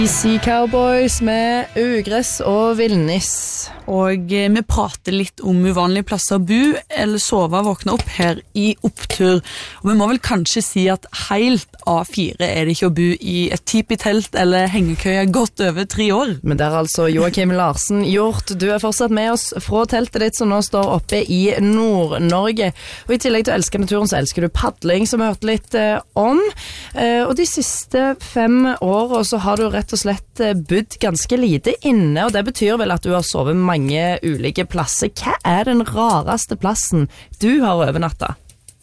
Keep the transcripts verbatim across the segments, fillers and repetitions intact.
Easy Cowboys med ugress og villnis. Og vi prater litt om uvanlige plasser å bo eller sove og våkne opp her i Opptur. Og vi må vel kanskje si at helt A fire er det ikke å bo i et tipi-telt eller hengekøye godt over tre år. Men det er altså Joakim Larsen gjort. Du er fortsatt med oss fra teltet ditt som nå står oppe i Nord-Norge. Og i tillegg til å elske naturen så elsker du paddling, som vi hørte litt eh, om. Eh, og de siste fem årene så har du rett og slett eh, bodd ganske lite inne, og det betyr vel at du har sovet mange ulike plasser. Hva er den rareste plassen du har overnattet?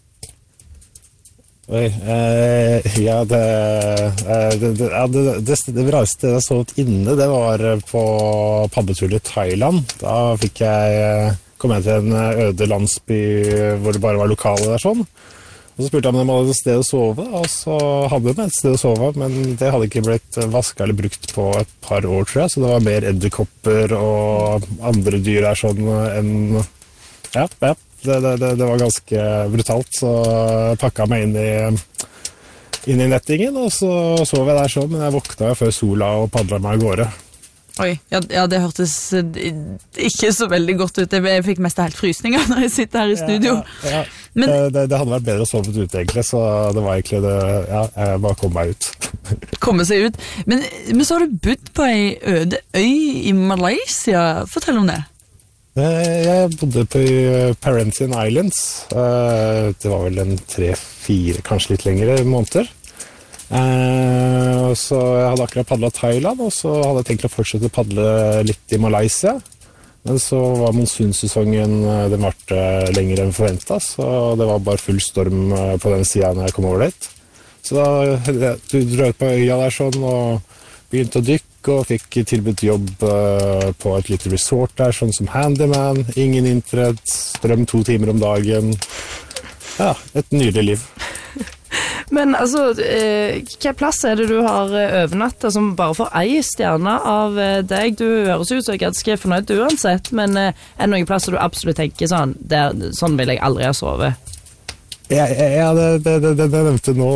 Oi, eh, ja, det, eh, det, det, ja, det, det, det rareste jeg har sovet inne, det var på padletur i Thailand. Da fikk jeg, kom jeg til en øde landsby hvor det bare var lokale der sånn. Og så spurte jeg om de hadde et sted å sove, og så hadde de et sted å sove, men det hadde ikke blitt vasket eller brukt på et par år, tror jeg, så det var mer edderkopper og andre dyr der sånn enn, ja, ja det, det, det var ganske brutalt, så jeg pakket meg inn i, inn i nettingen, og så sov jeg der sånn, men jeg våkna før sola og padlet meg av gårde. Oi, ja, ja, det hørtes ikke så veldig godt ut. Jeg fikk mest helt frysninger når jeg sitter her i studio. Ja, ja. Men, det, det hadde vært bedre å sove ut egentlig, så det var egentlig det, ja, jeg bare kom meg ut. komme seg ut. Men, men så har du bodd på en øde øy i Malaysia. Fortell om det. Jeg bodde på Perhentian Islands. Det var vel en tre, fire, kanskje litt lengre måneder. Eh, så jeg hadde akkurat padlet Thailand, og så hadde jeg tenkt å fortsette å padle litt i Malaysia, men så var monsunsesongen, den varte lenger enn forventet, så det var bare full storm på den siden når jeg kom over dit. Så da du dro ut på øya der sånn og begynte å dykke og fikk tilbudt jobb på et lite resort der, sånn som handyman, ingen internett, strøm to timer om dagen. Ja, et nydelig liv. Men altså, eh, hva plass er det du har overnattet som bare får ei stjerne av deg? Du høres ut som ganske fornøyd uansett, men eh, er det noen plasser du absolutt tenker sånn, der, sånn vil jeg aldri ha sovet? Ja, ja det, det, det, det jeg nevnte nå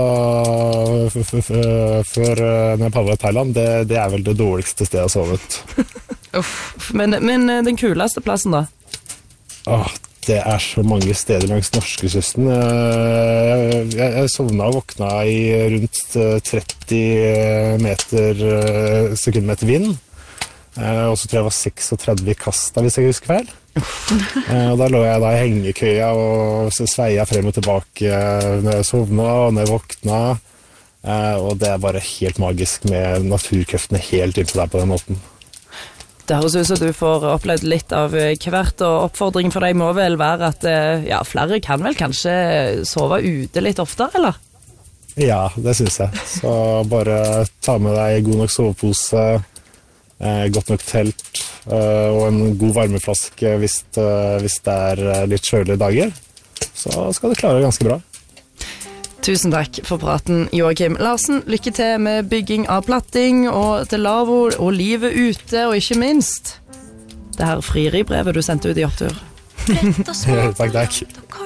før når jeg padlet i Thailand, det, det er vel det dårligste stedet jeg har sovet. Uff, men, men den kuleste plassen da? Åh, det er så mange steder langs norskekysten. Jeg, jeg, jeg sovna og våkna i rundt tretti meter sekundmeter vind. Og så tror jeg det var treksentretti i kasta, hvis jeg husker feil. Og da lå jeg da i hengekøya og sveia frem og tilbake når jeg sovna og når jeg våkna. Og det er bare helt magisk med naturkreftene helt inntil deg på den måten. Det høres ut som du får opplevd litt av hvert, og oppfordringen for deg må vel være at ja, flere kan vel kanskje sove ute litt oftere, eller? Ja, det synes jeg. Så bare ta med deg god nok sovepose, eh, godt nok telt eh, og en god varmeflaske hvis, eh, hvis det er litt kjølige dager. Så skal du klare det ganske bra. Tusen takk for praten, Joakim Larsen. Lykke til med bygging av platting og til lavvo og livet ute, og ikke minst det her frieribrevet du sendte ut i Opptur. Takk, takk.